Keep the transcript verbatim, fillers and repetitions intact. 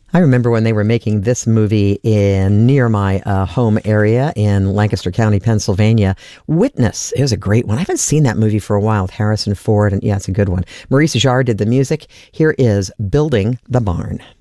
I remember when they were making this movie in near my uh, home area in Lancaster County, Pennsylvania. Witness is a great one. I haven't seen that movie for a while with Harrison Ford, and yeah, it's a good one. Maurice Jarre did the music. Here is Building the Barn.